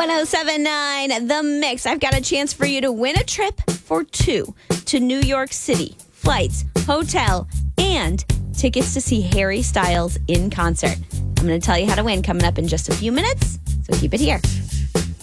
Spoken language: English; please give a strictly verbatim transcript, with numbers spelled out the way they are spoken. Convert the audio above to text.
ten seventy-nine The Mix. I've got a chance for you to win a trip for two to New York City. Flights, hotel, and tickets to see Harry Styles in concert. I'm going to tell you how to win coming up in just a few minutes, so keep it here.